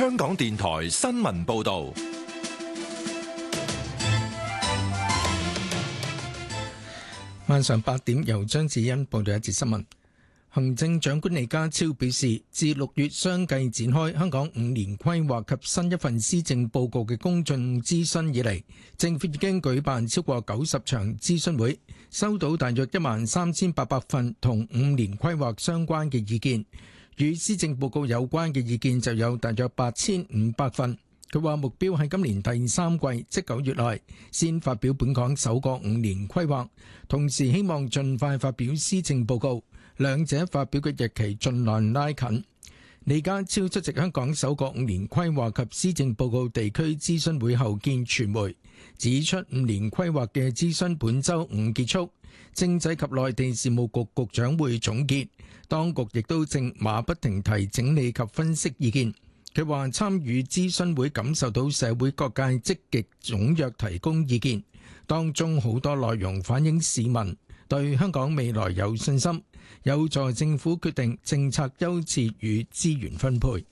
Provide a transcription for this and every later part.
香港電台新聞報道。 晚上8點，由張子欣報道一節新聞。行政長官李家超表示，自6月相繼展開香港5年規劃及新一份施政報告嘅公眾諮詢以嚟，政府已經舉辦超過90場諮詢會，收到大約13800份同5年規劃相關嘅意見。與施政報告有關嘅意見就有大約8500份。佢話目標喺今年第3季，即9月內，先發表本港首個5年規劃，同時希望盡快發表施政報告，兩者發表嘅日期盡量拉近。李家超出席香港首個5年規劃及施政報告地區諮詢會後見傳媒，指出5年規劃嘅諮詢本週5結束，政制及內地事務局局長會總結，當局亦都正馬不停蹄整理及分析意見。佢話參與諮詢會感受到社會各界積極踴躍提供意見，當中好多內容反映市民對香港未來有信心，有助政府決定政策優次與資源分配。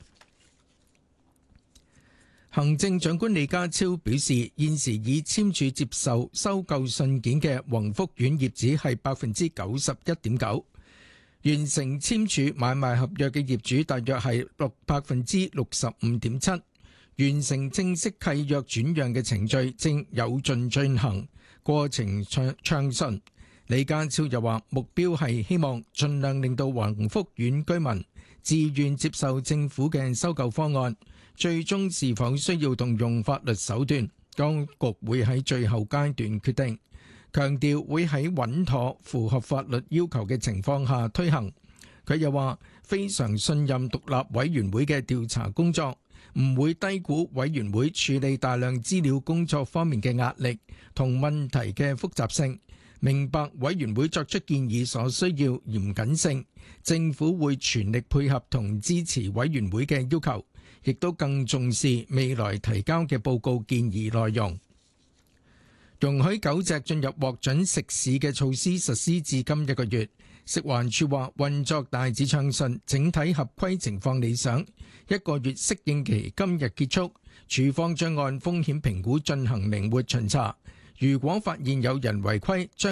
行政長官李家超表示，現時已簽署接受收購信件嘅宏福苑業主係91.9%。完成簽署買賣合約嘅業主大約係65.7%，完成正式契約轉讓嘅程序正有序進行，過程暢順。李家超又話，目標係希望盡量令到宏福苑居民自願接受政府嘅收購方案，最終是否需要動用法律手段，當局會喺最後階段決定。強調會喺穩妥符合法律要求嘅情況下推行。佢又話非常信任獨立委員會嘅調查工作，唔會低估委員會處理大量資料工作方面嘅壓力同問題嘅複雜性，明白委員會作出建議所需要嚴謹性，政府會全力配合同支持委員會嘅要求，亦都更重視未來提交嘅報告建議內容。容許狗隻進入獲准食肆嘅措施實施至今1個月，食環署話運作大致暢順，整體合規情況理想。1個月適應期今日結束，署方將按風險評估進行靈活巡查，如果發現有人違規，將